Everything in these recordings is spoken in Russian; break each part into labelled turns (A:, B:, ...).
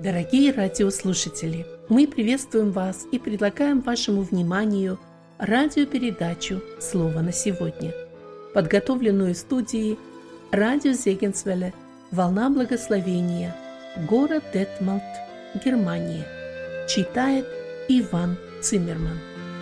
A: Дорогие радиослушатели, мы приветствуем вас и предлагаем вашему вниманию радиопередачу «Слово на сегодня», подготовленную в студии радио Зегенсвелле «Волна благословения», город Детмалт, Германия. Читает Иван Циммерман.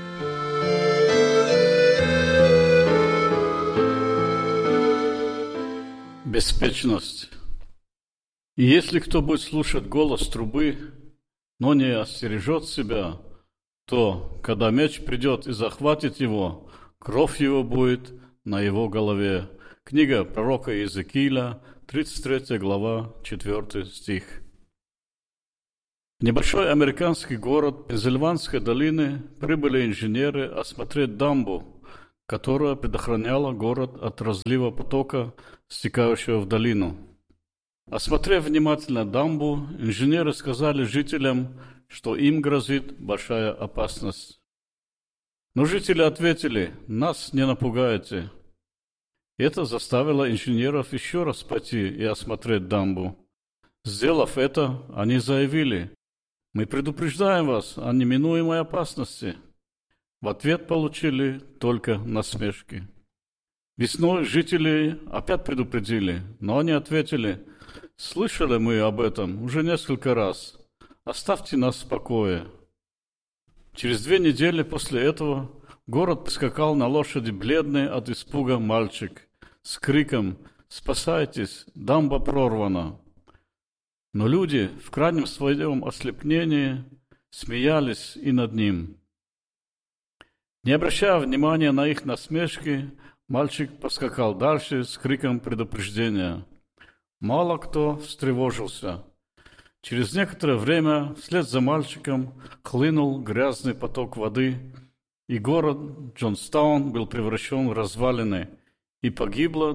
B: Беспечность. И если кто будет слушать голос трубы, но не остережет себя, то, когда меч придет и захватит его, кровь его будет на его голове. Книга пророка Иезекииля, 33 глава, 4 стих. В небольшой американский город Пенсильванской долины прибыли инженеры осмотреть дамбу, которая предохраняла город от разлива потока, стекающего в долину. Осмотрев внимательно дамбу, инженеры сказали жителям, что им грозит большая опасность. Но жители ответили: «Нас не напугаете». Это заставило инженеров еще раз пойти и осмотреть дамбу. Сделав это, они заявили: «Мы предупреждаем вас о неминуемой опасности». В ответ получили только насмешки. Весной жители опять предупредили, но они ответили: «Слышали мы об этом уже несколько раз. Оставьте нас в покое». Через 2 недели после этого в город поскакал на лошади бледный от испуга мальчик с криком: «Спасайтесь, дамба прорвана!». Но люди в крайнем своем ослеплении смеялись и над ним. Не обращая внимания на их насмешки, мальчик поскакал дальше с криком предупреждения. Мало кто встревожился. Через некоторое время вслед за мальчиком хлынул грязный поток воды, и город Джонстаун был превращен в развалины, и погибло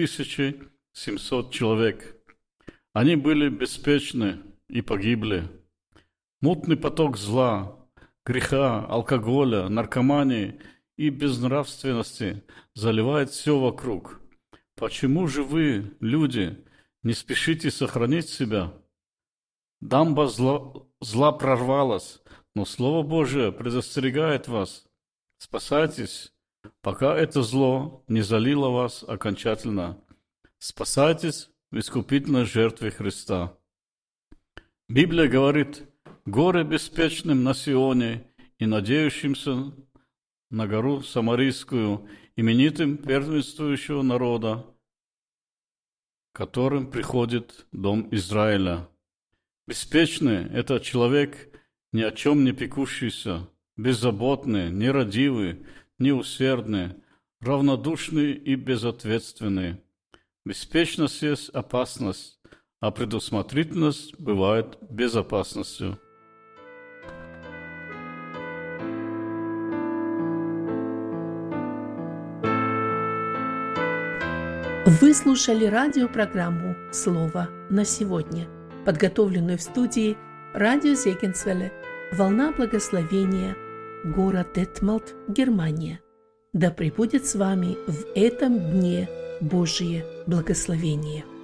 B: 3700 человек. Они были беспечны и погибли. Мутный поток зла, греха, алкоголя, наркомании и безнравственности заливает все вокруг. Почему же вы, люди, не спешите сохранить себя? Дамба зла прорвалась, но Слово Божие предостерегает вас. Спасайтесь, пока это зло не залило вас окончательно. Спасайтесь в искупительной жертве Христа. Библия говорит: «Горе беспечным на Сионе и надеющимся на гору Самарийскую, именитым первенствующего народа, которым приходит дом Израиля». Беспечный – это человек, ни о чем не пекущийся, беззаботный, нерадивый, неусердный, равнодушный и безответственный. Беспечность есть опасность, а предусмотрительность бывает безопасностью.
A: Вы слушали радиопрограмму «Слово на сегодня», подготовленную в студии радио Зегенсвелле «Волна благословения», город Детмалт, Германия. Да пребудет с вами в этом дне Божие благословение.